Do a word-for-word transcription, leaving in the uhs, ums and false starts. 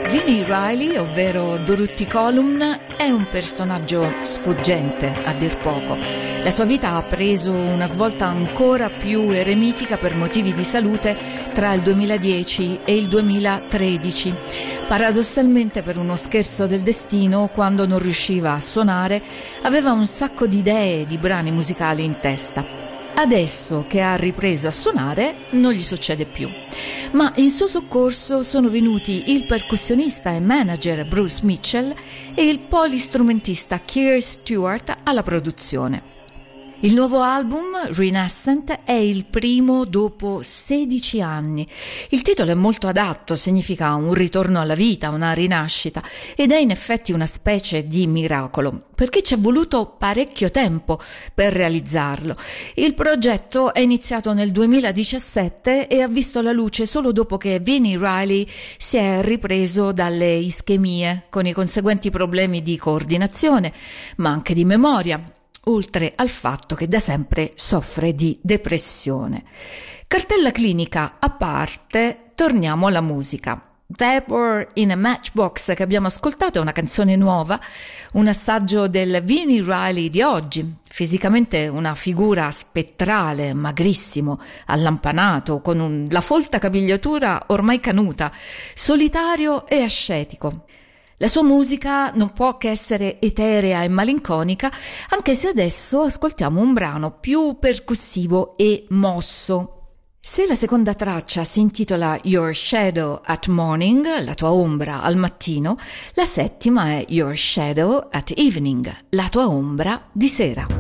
Vinnie Riley, ovvero Dorothy Column, è un personaggio sfuggente a dir poco. La sua vita ha preso una svolta ancora più eremitica per motivi di salute tra il duemiladieci e il duemilatredici. Paradossalmente, per uno scherzo del destino, quando non riusciva a suonare, aveva un sacco di idee di brani musicali in testa. Adesso che ha ripreso a suonare non gli succede più, ma in suo soccorso sono venuti il percussionista e manager Bruce Mitchell e il polistrumentista Keir Stewart alla produzione. Il nuovo album, Renascent, è il primo dopo sedici anni. Il titolo è molto adatto, significa un ritorno alla vita, una rinascita, ed è in effetti una specie di miracolo, perché ci è voluto parecchio tempo per realizzarlo. Il progetto è iniziato nel duemiladiciassette e ha visto la luce solo dopo che Vinnie Riley si è ripreso dalle ischemie, con i conseguenti problemi di coordinazione, ma anche di memoria, oltre al fatto che da sempre soffre di depressione. Cartella clinica a parte, torniamo alla musica. Vapor in a Matchbox, che abbiamo ascoltato, è una canzone nuova, un assaggio del Vinnie Riley di oggi, fisicamente una figura spettrale, magrissimo, allampanato, con un, la folta capigliatura ormai canuta, solitario e ascetico. La sua musica non può che essere eterea e malinconica, anche se adesso ascoltiamo un brano più percussivo e mosso. Se la seconda traccia si intitola Your Shadow at Morning, la tua ombra al mattino, la settima è Your Shadow at Evening, la tua ombra di sera.